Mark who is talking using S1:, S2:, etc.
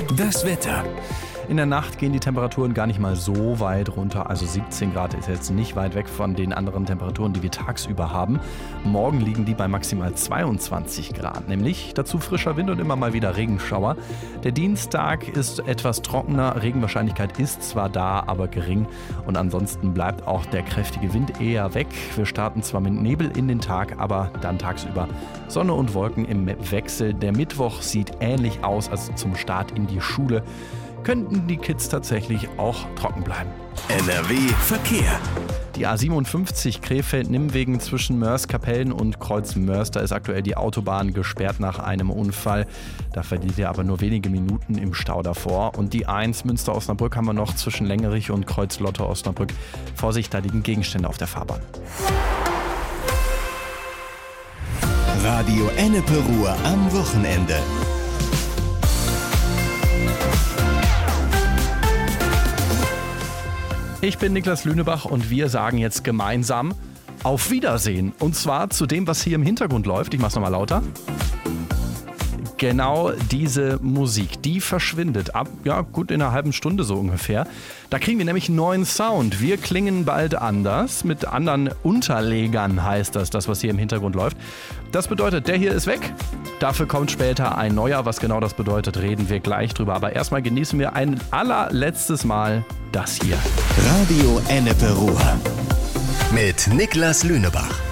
S1: Das Wetter. In der Nacht gehen die Temperaturen gar nicht mal so weit runter. Also 17 Grad ist jetzt nicht weit weg von den anderen Temperaturen, die wir tagsüber haben. Morgen liegen die bei maximal 22 Grad. Nämlich dazu frischer Wind und immer mal wieder Regenschauer. Der Dienstag ist etwas trockener. Regenwahrscheinlichkeit ist zwar da, aber gering. Und ansonsten bleibt auch der kräftige Wind eher weg. Wir starten zwar mit Nebel in den Tag, aber dann tagsüber Sonne und Wolken im Wechsel. Der Mittwoch sieht ähnlich aus als zum Start in die Schule. Könnten die Kids tatsächlich auch trocken bleiben.
S2: NRW Verkehr.
S1: Die A57 Krefeld-Nimmwegen zwischen Moerskapellen und Kreuz-Moers, da ist aktuell die Autobahn gesperrt nach einem Unfall. Da verliert ihr aber nur wenige Minuten im Stau davor. Und die A1 Münster-Osnabrück haben wir noch zwischen Längerich und Kreuz-Lotte-Osnabrück. Vorsicht, da liegen Gegenstände auf der Fahrbahn.
S2: Radio Ennepe Ruhr am Wochenende.
S1: Ich bin Niklas Lünebach und wir sagen jetzt gemeinsam auf Wiedersehen. Und zwar zu dem, was hier im Hintergrund läuft. Ich mach's nochmal lauter. Genau diese Musik, die verschwindet ab, gut in einer halben Stunde so ungefähr. Da kriegen wir nämlich einen neuen Sound. Wir klingen bald anders, mit anderen Unterlegern heißt das, was hier im Hintergrund läuft. Das bedeutet, der hier ist weg. Dafür kommt später ein neuer. Was genau das bedeutet, reden wir gleich drüber. Aber erstmal genießen wir ein allerletztes Mal das hier.
S2: Radio Ennepe Ruhr mit Niklas Lünebach.